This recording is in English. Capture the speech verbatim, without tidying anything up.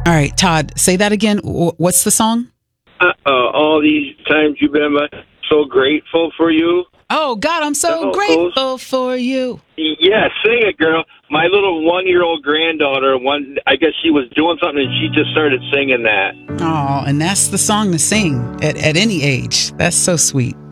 All right, Todd, say that again. What's the song? Uh, uh, all these times you've been so grateful for you. Oh, God, I'm so grateful for you. Yeah, sing it, girl. My little one-year-old granddaughter, one, I guess she was doing something and she just started singing that. Oh, and that's the song to sing at, at any age. That's so sweet.